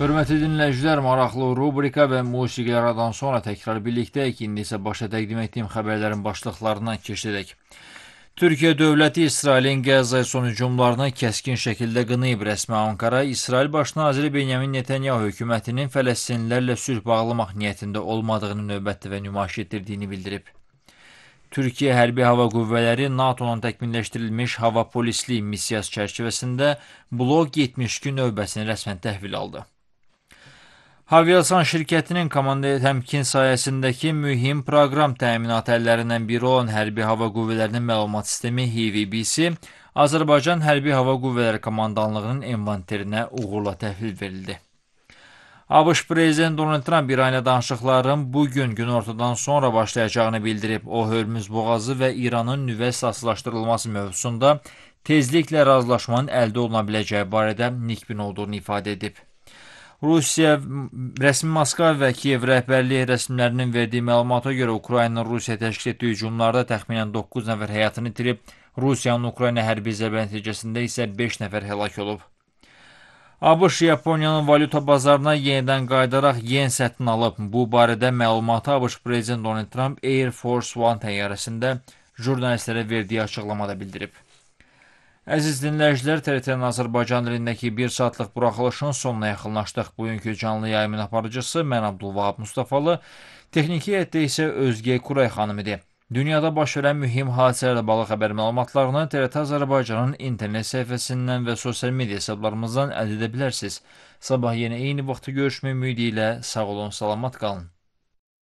Hörmətli dinləyicilər, maraqlı rubrika və musiqilərdən sonra təkrar birlikdəyik. İndi isə başa təqdim etdiyim xəbərlərin başlıqlarından keçirək. Türkiyə dövləti İsrailin Qəzzaya son hücumlarını kəskin şəkildə qınayıb. Rəsmi Ankara, İsrail Baş naziri Benyamin Netanyahu hökumətinin Fələstinlilərlə sülh bağlamaq niyyətində olmadığını növbətdə və nümayiş etdirdiyini bildirib. Türkiyə Hərbi Hava Qüvvələri NATO-nun təkmilləşdirilmiş hava polisliyi missiyası çərçivəsində Blok 72 növbəsini rəsmən təhvil aldı. Havelsan şirkətinin komanda təmkin sayəsindəki mühim proqram təminat əllərindən biri olan Hərbi Hava Qüvvələrinin məlumat sistemi HVBC, Azərbaycan Hərbi Hava Qüvvələri Komandanlığının inventerinə uğurla təhvil verildi. ABŞ Prezidenti Donald Trump İranla danışıqların bugün günortadan sonra başlayacağını bildirib. O, Hörmüz boğazı və İranın nüvə silahsızlaşdırılması mövzusunda tezliklə razılaşmanın əldə oluna biləcəyi barədə nikbin olduğunu ifadə edib. Rusiya rəsmi Moskva və Kiyev rəhbərliyi rəsmilərinin verdiyi məlumata görə Ukraynanın Rusiya təşkil etdiyi hücumlarda təxminən 9 nəfər həyatını itirib, Rusiyanın Ukrayna hərbi zərbə nəticəsində isə 5 nəfər həlak olub. ABŞ Yaponiyanın valyuta bazarına yenidən qayıdaraq yen sətini alıb. Bu barədə məlumatı ABŞ Prezidenti Donald Trump Air Force One təyyarəsində jurnalistlərə verdiyi açıqlamada bildirib. Əziz dinləyicilər, TRT-nin Azərbaycan dilindəki 1 saatlıq buraxılışın sonuna yaxınlaşdıq. Bugünkü canlı yayımın aparıcısı mən Abdulvahab Mustafalı, texniki heyətdə isə Özgə Kuray xanım idi. Dünyada baş verən mühim hadisələrlə bağlı xəbər məlumatlarını TRT Azərbaycanın internet səhifəsindən və sosial media hesablarımızdan əldə edə bilərsiniz. Sabah yenə eyni vaxtda görüşmək ümidi ilə sağ olun, salamat qalın.